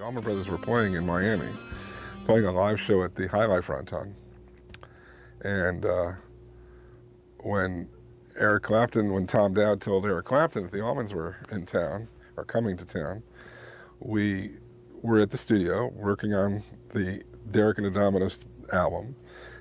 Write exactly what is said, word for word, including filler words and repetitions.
Allman Brothers were playing in Miami, playing a live show at the High Life Fronton. And uh, when Eric Clapton, when Tom Dowd told Eric Clapton that the Allmans were in town, or coming to town, we were at the studio working on the Derek and the Dominos album,